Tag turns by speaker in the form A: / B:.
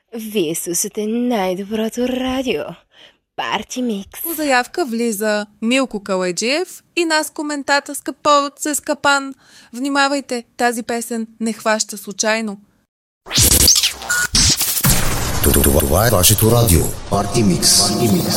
A: Вие слушате най-доброто радио. Парти Микс.
B: По заявка влиза Милко Калайджиев и нас коментаторска повод с капан. Внимавайте, тази песен не хваща случайно.
C: Това е вашето радио. Парти Микс.